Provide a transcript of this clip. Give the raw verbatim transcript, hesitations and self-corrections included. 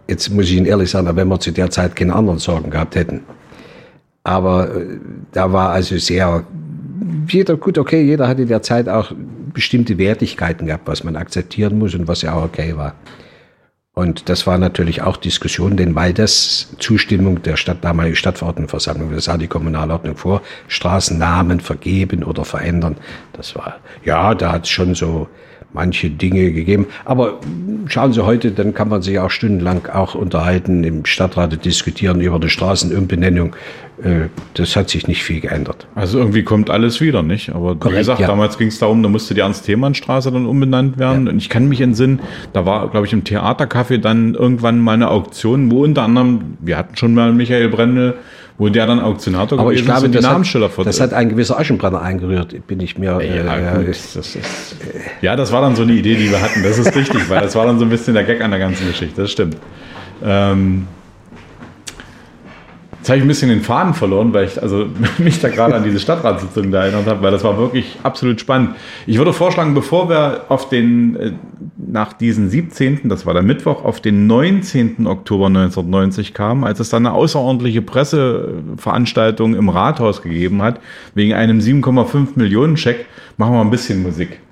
jetzt muss ich Ihnen ehrlich sagen, wenn wir zu der Zeit keine anderen Sorgen gehabt hätten. Aber da war also sehr, jeder, gut, okay, jeder hatte in der Zeit auch bestimmte Wertigkeiten gehabt, was man akzeptieren muss und was ja auch okay war. Und das war natürlich auch Diskussion, denn weil das Zustimmung der Stadt, damaligen Stadtverordnetenversammlung, das sah die Kommunalordnung vor, Straßennamen vergeben oder verändern. Das war, ja, da hat es schon so manche Dinge gegeben. Aber schauen Sie heute, dann kann man sich auch stundenlang auch unterhalten, im Stadtrat diskutieren über die Straßenumbenennung. Das hat sich nicht viel geändert. Also irgendwie kommt alles wieder, nicht? Aber Korrekt, wie gesagt, ja. Damals ging es darum, da musste die Ernst-Thälmann-Straße dann umbenannt werden. Ja. Und ich kann mich entsinnen, da war, glaube ich, im Theatercafé dann irgendwann mal eine Auktion, wo unter anderem, wir hatten schon mal Michael Brendel, wo der dann Auktionator aber gewesen ich glaube, ist, die das Namensschilder hat, das hat ein gewisser Aschenbrenner eingerührt, bin ich mir... Ja, äh, das ist, äh, ja, das war dann so eine Idee, die wir hatten, das ist richtig, weil das war dann so ein bisschen der Gag an der ganzen Geschichte, das stimmt. Ähm, Jetzt habe ich ein bisschen den Faden verloren, weil ich also mich da gerade an diese Stadtratssitzung da erinnert habe, weil das war wirklich absolut spannend. Ich würde vorschlagen, bevor wir auf den, nach diesen siebzehnten, das war der Mittwoch, auf den neunzehnten Oktober neunzehnhundertneunzig kamen, als es dann eine außerordentliche Presseveranstaltung im Rathaus gegeben hat, wegen einem sieben Komma fünf Millionen Scheck, machen wir ein bisschen Musik.